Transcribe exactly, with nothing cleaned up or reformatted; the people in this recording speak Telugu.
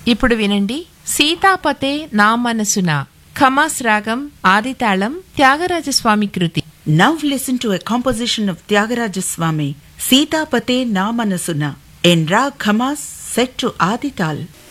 ఇప్పుడు వినండి సీతాపతే నా మనసున ఖమాస్ రాగం ఆదితాళం త్యాగరాజస్వామి కృతి. Now listen to a composition of Tyagaraja Swami, Sitapate Na Manasuna, in Rag Khamas set to Adital.